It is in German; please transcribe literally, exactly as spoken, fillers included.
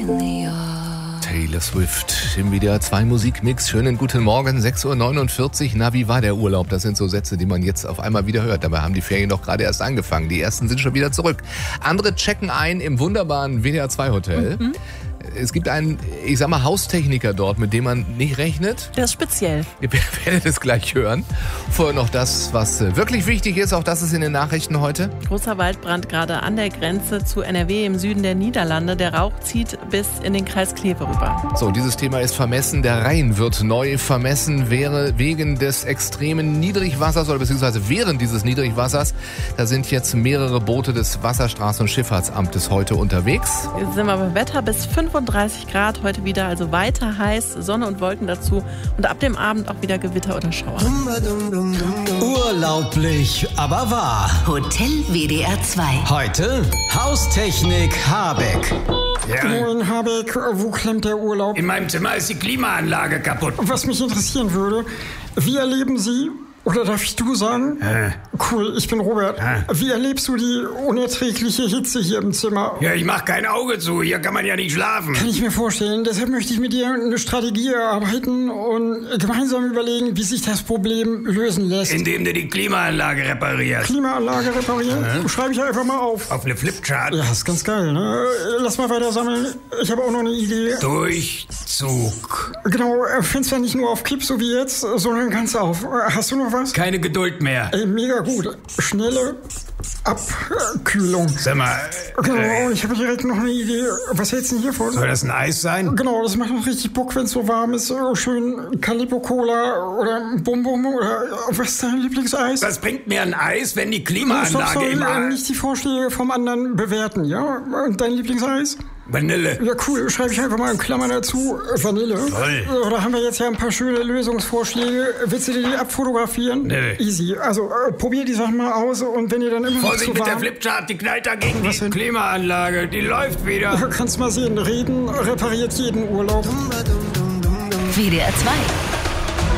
Taylor Swift im W D R zwei Musikmix. Schönen guten Morgen, sechs Uhr neunundvierzig. Na, wie war der Urlaub? Das sind so Sätze, die man jetzt auf einmal wieder hört. Dabei haben die Ferien doch gerade erst angefangen. Die ersten sind schon wieder zurück. Andere checken ein im wunderbaren W D R zwei Hotel. Mhm. Es gibt einen, ich sag mal, Haustechniker dort, mit dem man nicht rechnet. Der ist speziell. Ihr werdet es gleich hören. Vorher noch das, was wirklich wichtig ist. Auch das ist in den Nachrichten heute. Großer Waldbrand gerade an der Grenze zu N R W im Süden der Niederlande. Der Rauch zieht bis in den Kreis Kleve rüber. So, dieses Thema ist vermessen. Der Rhein wird neu vermessen, wäre wegen des extremen Niedrigwassers oder beziehungsweise während dieses Niedrigwassers. Da sind jetzt mehrere Boote des Wasserstraßen- und Schifffahrtsamtes heute unterwegs. Jetzt sind wir beim Wetter bis fünfunddreißig Grad heute wieder, also weiter heiß, Sonne und Wolken dazu und ab dem Abend auch wieder Gewitter oder Schauer. Urlaublich, aber wahr. Hotel W D R zwei. Heute Haustechnik Habeck. Ja. Moin Habeck, wo klemmt der Urlaub? In meinem Zimmer ist die Klimaanlage kaputt. Was mich interessieren würde, wie erleben Sie, oder darf ich du sagen? Äh. Cool, ich bin Robert. Äh. Wie erlebst du die unerträgliche Hitze hier im Zimmer? Ja, ich mach kein Auge zu. Hier kann man ja nicht schlafen. Kann ich mir vorstellen. Deshalb möchte ich mit dir eine Strategie erarbeiten und gemeinsam überlegen, wie sich das Problem lösen lässt. Indem du die Klimaanlage reparierst. Klimaanlage reparieren? Äh. Schreibe ich einfach mal auf. Auf eine Flipchart. Ja, ist ganz geil, ne? Lass mal weiter sammeln. Ich habe auch noch eine Idee. Durchzug. Genau, Fenster nicht nur auf Kipp, so wie jetzt, sondern ganz auf. Hast du noch was? Keine Geduld mehr. Ey, mega gut. Schnelle Abkühlung. Sag mal, Genau, äh, ich habe direkt noch eine Idee. Was hältst du denn hier vor? soll das ein Eis sein? Genau, das macht noch richtig Bock, wenn es so warm ist. Schön Calippo-Cola oder Bum Bum oder was ist dein Lieblingseis? Was bringt mir ein Eis, wenn die Stopp, Klimaanlage stopp, immer... nicht die Vorschläge vom anderen bewerten, ja? Und dein Lieblingseis? Vanille. Ja, cool. Schreibe ich einfach mal in Klammern dazu. Vanille. Toll. Da haben wir jetzt ja ein paar schöne Lösungsvorschläge. Willst du dir die abfotografieren? Nee. Easy. Also, äh, probier die Sachen mal aus und wenn ihr dann immer noch Vorsicht zu mit der warm... Flipchart, die knallt dagegen Was die denn? Klimaanlage. Die läuft wieder. Ja, kannst mal sehen. Reden repariert jeden Urlaub. W D R zwei.